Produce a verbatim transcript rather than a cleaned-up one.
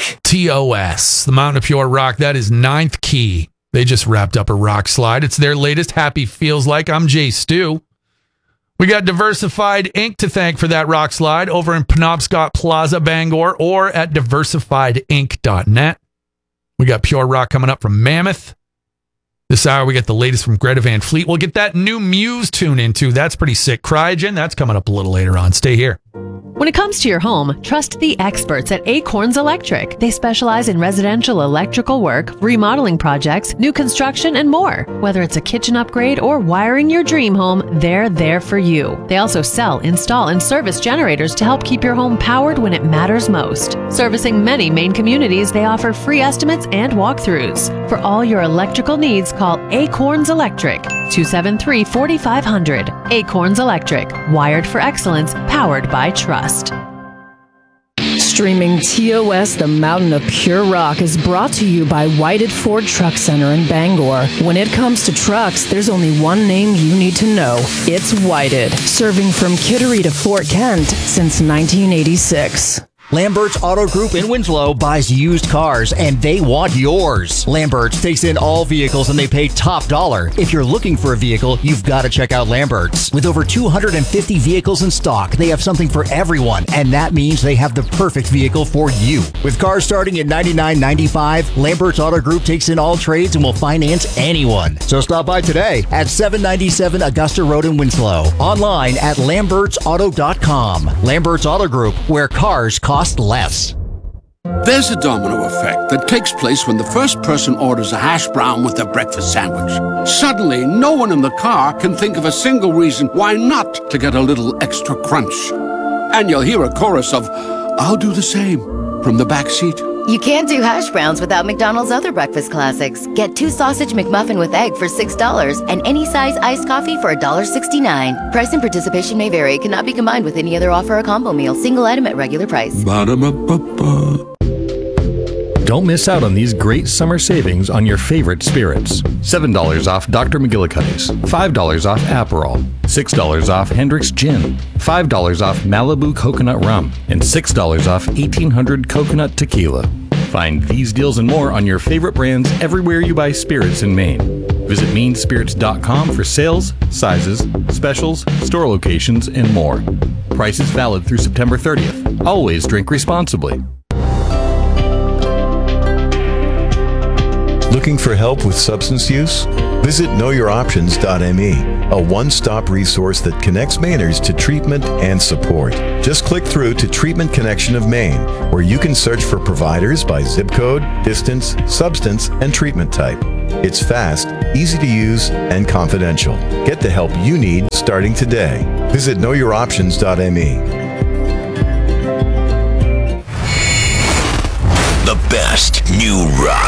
T O S, the Mountain of Pure Rock. That is Ninth Key. They just wrapped up a rock slide. It's their latest Happy Feels Like. I'm Jay Stu. We got Diversified Incorporated to thank for that rock slide over in Penobscot Plaza, Bangor, or at diversified inc dot net. We got Pure Rock coming up from Mammoth. This hour, we got the latest from Greta Van Fleet. We'll get that new Muse tune into. That's pretty sick. Cryogen, that's coming up a little later on. Stay here. When it comes to your home, trust the experts at Acorns Electric. They specialize in residential electrical work, remodeling projects, new construction, and more. Whether it's a kitchen upgrade or wiring your dream home, they're there for you. They also sell, install, and service generators to help keep your home powered when it matters most. Servicing many Maine communities, they offer free estimates and walkthroughs. For all your electrical needs, call Acorns Electric, two seven three, four five zero zero. Acorns Electric, wired for excellence, powered by trust. Streaming T O S, the Mountain of Pure Rock, is brought to you by Whited Ford Truck Center in Bangor. When it comes to trucks, there's only one name you need to know. It's Whited, serving from Kittery to Fort Kent since nineteen eighty-six. Lambert's Auto Group in Winslow buys used cars, and they want yours. Lambert's takes in all vehicles, and they pay top dollar. If you're looking for a vehicle, you've got to check out Lambert's. With over two hundred fifty vehicles in stock, they have something for everyone, and that means they have the perfect vehicle for you. With cars starting at ninety-nine ninety-five, Lambert's Auto Group takes in all trades and will finance anyone. So stop by today at seven ninety-seven Augusta Road in Winslow. Online at lamberts auto dot com. Lambert's Auto Group, where cars cost less. There's a domino effect that takes place when the first person orders a hash brown with their breakfast sandwich. Suddenly, no one in the car can think of a single reason why not to get a little extra crunch. And you'll hear a chorus of, "I'll do the same," from the back seat. You can't do hash browns without McDonald's other breakfast classics. Get two sausage McMuffin with egg for six dollars and any size iced coffee for one dollar sixty-nine. Price and participation may vary. Cannot be combined with any other offer or combo meal. Single item at regular price. Ba-da-ba-ba-ba. Don't miss out on these great summer savings on your favorite spirits. seven dollars off Doctor McGillicuddy's, five dollars off Aperol, six dollars off Hendrick's Gin, five dollars off Malibu Coconut Rum, and six dollars off eighteen hundred Coconut Tequila. Find these deals and more on your favorite brands everywhere you buy spirits in Maine. Visit mean spirits dot com for sales, sizes, specials, store locations, and more. Prices valid through September thirtieth. Always drink responsibly. Looking for help with substance use? Visit know your options dot m e, a one-stop resource that connects Mainers to treatment and support. Just click through to Treatment Connection of Maine, where you can search for providers by zip code, distance, substance, and treatment type. It's fast, easy to use, and confidential. Get the help you need starting today. Visit know your options dot m e. The best new rock.